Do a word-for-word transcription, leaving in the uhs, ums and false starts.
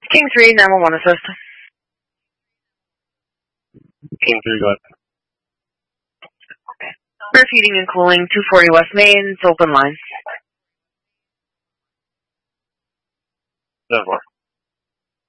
King three, nine one one assist. King three, go ahead. Okay. Roof heating and cooling, two forty West Main, it's open line. seven four.